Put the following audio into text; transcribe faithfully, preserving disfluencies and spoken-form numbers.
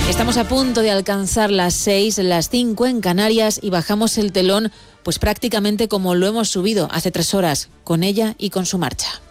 Estamos a punto de alcanzar las seis, las cinco en Canarias y bajamos el telón pues prácticamente como lo hemos subido hace tres horas, con ella y con su marcha.